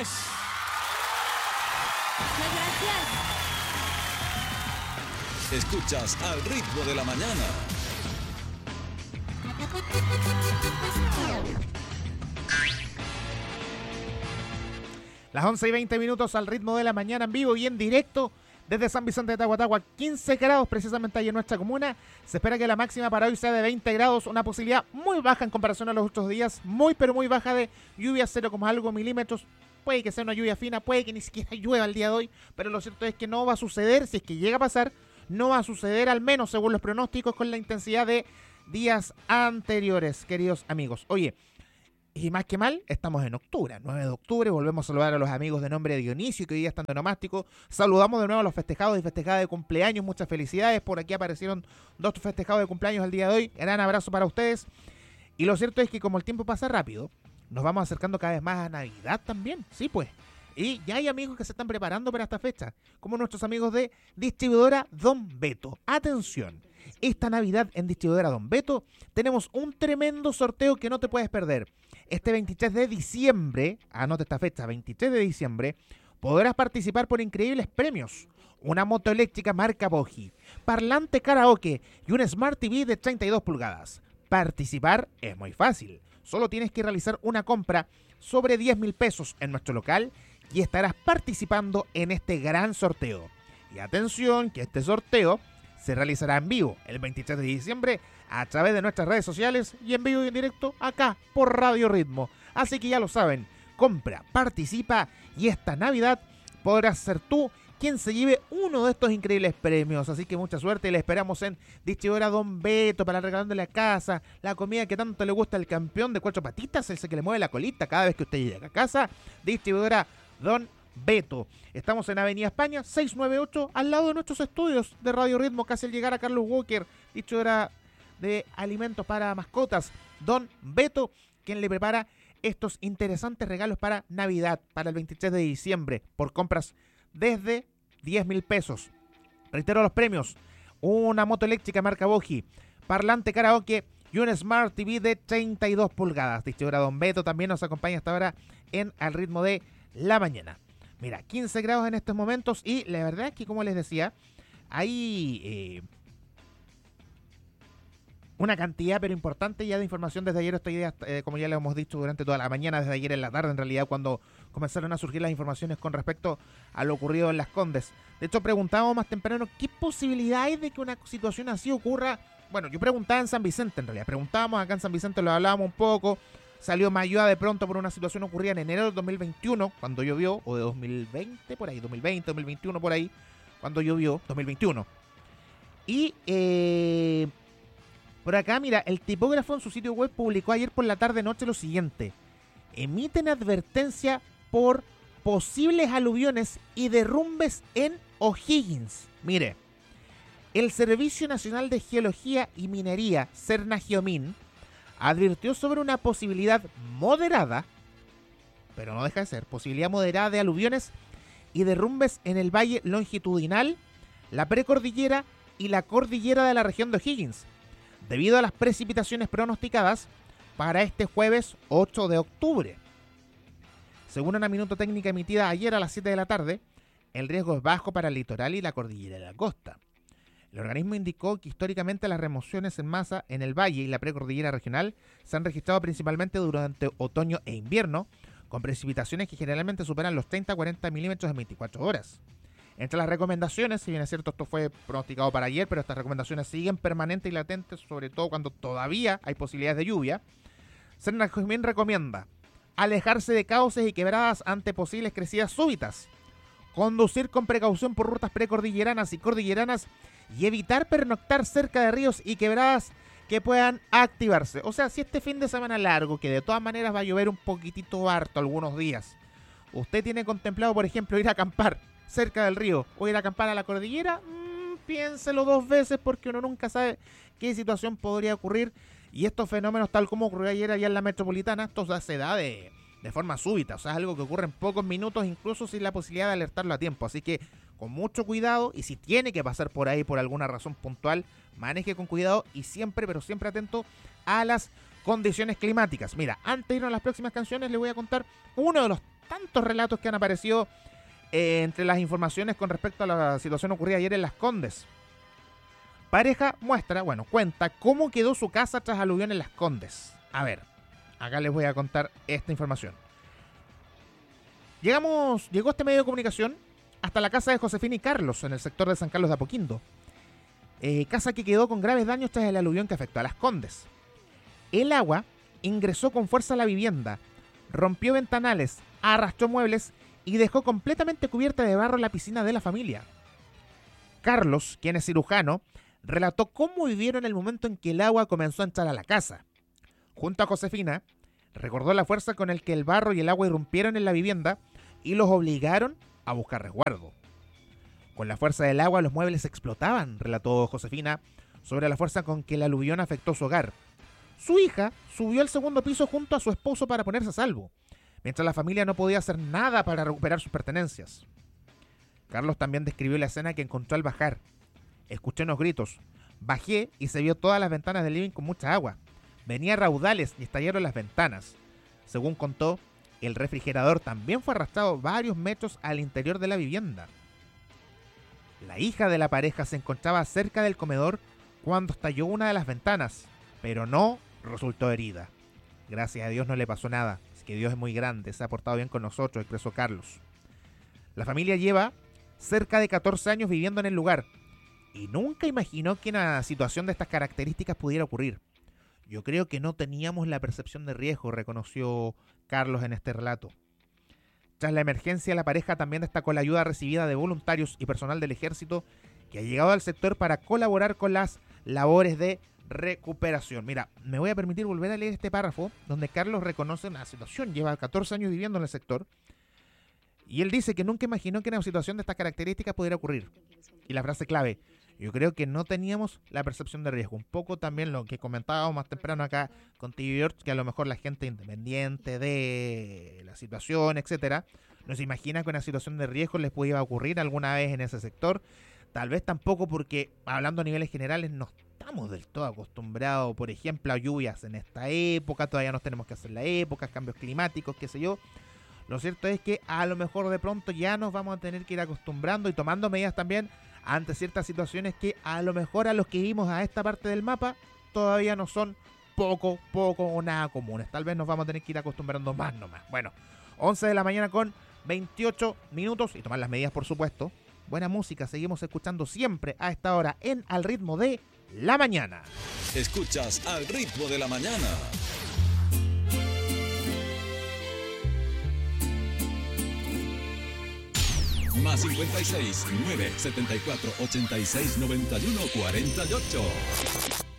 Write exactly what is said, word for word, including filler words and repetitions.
gracias. Muchas gracias. Escuchas Al Ritmo de la Mañana. Las once y veinte minutos al ritmo de la mañana en vivo y en directo desde San Vicente de Tahuatahua, quince grados precisamente ahí en nuestra comuna. Se espera que la máxima para hoy sea de veinte grados, una posibilidad muy baja en comparación a los otros días, muy pero muy baja de lluvia, cero coma algo milímetros. Puede que sea una lluvia fina, puede que ni siquiera llueva el día de hoy, pero lo cierto es que no va a suceder, si es que llega a pasar, no va a suceder al menos según los pronósticos con la intensidad de días anteriores, queridos amigos. Oye, y más que mal, estamos en octubre, nueve de octubre, volvemos a saludar a los amigos de nombre de Dionisio que hoy día están de nomástico. Saludamos de nuevo a los festejados y festejadas de cumpleaños, muchas felicidades. Por aquí aparecieron dos festejados de cumpleaños el día de hoy. Gran abrazo para ustedes. Y lo cierto es que como el tiempo pasa rápido, nos vamos acercando cada vez más a Navidad también. Sí, pues. Y ya hay amigos que se están preparando para esta fecha, como nuestros amigos de Distribuidora Don Beto. Atención, esta Navidad en Distribuidora Don Beto tenemos un tremendo sorteo que no te puedes perder. Este veintitrés de diciembre, anota esta fecha, veintitrés de diciembre, podrás participar por increíbles premios. Una moto eléctrica marca Boji, parlante karaoke y un Smart T V de treinta y dos pulgadas. Participar es muy fácil. Solo tienes que realizar una compra sobre diez mil pesos en nuestro local y estarás participando en este gran sorteo. Y atención, que este sorteo se realizará en vivo el veintitrés de diciembre a través de nuestras redes sociales y en vivo y en directo acá por Radio Ritmo. Así que ya lo saben, compra, participa y esta Navidad podrás ser tú quien se lleve uno de estos increíbles premios. Así que mucha suerte y le esperamos en Distribuidora Don Beto para regalándole a casa la comida que tanto le gusta al campeón de cuatro patitas, ese que le mueve la colita cada vez que usted llega a casa. Distribuidora Don Beto. Estamos en Avenida España seiscientos noventa y ocho, al lado de nuestros estudios de Radio Ritmo, casi al llegar a Carlos Walker, distribuidora de alimentos para mascotas, Don Beto, quien le prepara estos interesantes regalos para Navidad, para el veintitrés de diciembre, por compras desde diez mil pesos. Reitero los premios: una moto eléctrica marca Boji, parlante karaoke y un Smart T V de treinta y dos pulgadas. Distribuidora Don Beto también nos acompaña hasta ahora en Al Ritmo de la Mañana. Mira, quince grados en estos momentos y la verdad es que, como les decía, hay eh, una cantidad pero importante ya de información desde ayer hasta hoy día, eh, como ya lo hemos dicho durante toda la mañana, desde ayer en la tarde en realidad, cuando comenzaron a surgir las informaciones con respecto a lo ocurrido en Las Condes. De hecho, preguntábamos más temprano qué posibilidad hay de que una situación así ocurra. Bueno, yo preguntaba en San Vicente en realidad, preguntábamos acá en San Vicente, lo hablábamos un poco. Salió Mayua de pronto por una situación ocurrida en enero del dos mil veintiuno, cuando llovió, o de dos mil veinte, por ahí, dos mil veinte, dos mil veintiuno, por ahí, cuando llovió, dos mil veintiuno. Y eh, por acá, mira, el tipógrafo en su sitio web publicó ayer por la tarde-noche lo siguiente: emiten advertencia por posibles aluviones y derrumbes en O'Higgins. Mire, el Servicio Nacional de Geología y Minería, Sernageomin, advirtió sobre una posibilidad moderada, pero no deja de ser, posibilidad moderada de aluviones y derrumbes en el valle longitudinal, la precordillera y la cordillera de la región de O'Higgins, debido a las precipitaciones pronosticadas para este jueves ocho de octubre. Según una minuta técnica emitida ayer a las siete de la tarde, el riesgo es bajo para el litoral y la cordillera de la costa. El organismo indicó que históricamente las remociones en masa en el valle y la precordillera regional se han registrado principalmente durante otoño e invierno, con precipitaciones que generalmente superan los treinta a cuarenta milímetros en veinticuatro horas. Entre las recomendaciones, si bien es cierto esto fue pronosticado para ayer, pero estas recomendaciones siguen permanentes y latentes, sobre todo cuando todavía hay posibilidades de lluvia, Sernageomin recomienda alejarse de cauces y quebradas ante posibles crecidas súbitas, conducir con precaución por rutas precordilleranas y cordilleranas y evitar pernoctar cerca de ríos y quebradas que puedan activarse. O sea, si este fin de semana largo, que de todas maneras va a llover un poquitito harto algunos días, usted tiene contemplado, por ejemplo, ir a acampar cerca del río o ir a acampar a la cordillera, mmm, piénselo dos veces porque uno nunca sabe qué situación podría ocurrir. Y estos fenómenos, tal como ocurrió ayer allá en la metropolitana, esto se da de, de forma súbita. O sea, es algo que ocurre en pocos minutos, incluso sin la posibilidad de alertarlo a tiempo. Así que con mucho cuidado, y si tiene que pasar por ahí por alguna razón puntual, maneje con cuidado y siempre, pero siempre atento a las condiciones climáticas. Mira, antes de irnos a las próximas canciones, les voy a contar uno de los tantos relatos que han aparecido eh, entre las informaciones con respecto a la situación ocurrida ayer en Las Condes. Pareja muestra, bueno, cuenta cómo quedó su casa tras aluvión en Las Condes. A ver, acá les voy a contar esta información. Llegamos, llegó este medio de comunicación hasta la casa de Josefina y Carlos, en el sector de San Carlos de Apoquindo. Eh, casa que quedó con graves daños tras el aluvión que afectó a Las Condes. El agua ingresó con fuerza a la vivienda, rompió ventanales, arrastró muebles y dejó completamente cubierta de barro la piscina de la familia. Carlos, quien es cirujano, relató cómo vivieron el momento en que el agua comenzó a entrar a la casa. Junto a Josefina, recordó la fuerza con el que el barro y el agua irrumpieron en la vivienda y los obligaron a buscar resguardo. Con la fuerza del agua los muebles explotaban, relató Josefina, sobre la fuerza con que el aluvión afectó su hogar. Su hija subió al segundo piso junto a su esposo para ponerse a salvo, mientras la familia no podía hacer nada para recuperar sus pertenencias. Carlos también describió la escena que encontró al bajar. Escuché unos gritos. Bajé y se vio todas las ventanas del living con mucha agua. Venía raudales y estallaron las ventanas. Según contó, el refrigerador también fue arrastrado varios metros al interior de la vivienda. La hija de la pareja se encontraba cerca del comedor cuando estalló una de las ventanas, pero no resultó herida. Gracias a Dios no le pasó nada. Es que Dios es muy grande, se ha portado bien con nosotros, expresó Carlos. La familia lleva cerca de catorce años viviendo en el lugar y nunca imaginó que una situación de estas características pudiera ocurrir. Yo creo que no teníamos la percepción de riesgo, reconoció Carlos en este relato. Tras la emergencia, la pareja también destacó la ayuda recibida de voluntarios y personal del ejército que ha llegado al sector para colaborar con las labores de recuperación. Mira, me voy a permitir volver a leer este párrafo donde Carlos reconoce una situación. Lleva catorce años viviendo en el sector y él dice que nunca imaginó que una situación de estas características pudiera ocurrir. Y la frase clave: yo creo que no teníamos la percepción de riesgo. Un poco también lo que comentábamos más temprano acá con T V George, que a lo mejor la gente independiente de la situación, etcétera, no se imagina que una situación de riesgo les pudiera ocurrir alguna vez en ese sector. Tal vez tampoco porque, hablando a niveles generales, no estamos del todo acostumbrados, por ejemplo, a lluvias en esta época. Todavía nos tenemos que hacer la época, cambios climáticos, qué sé yo. Lo cierto es que a lo mejor de pronto ya nos vamos a tener que ir acostumbrando y tomando medidas también ante ciertas situaciones que a lo mejor a los que vimos a esta parte del mapa todavía no son poco, poco o nada comunes. Tal vez nos vamos a tener que ir acostumbrando más nomás. Bueno, once de la mañana con veintiocho minutos y tomar las medidas, por supuesto. Buena música, seguimos escuchando siempre a esta hora en Al Ritmo de la Mañana. Escuchas Al Ritmo de la Mañana. Más cincuenta y seis, nueve setenta y cuatro, ochenta y seis, noventa y uno, cuarenta y ocho.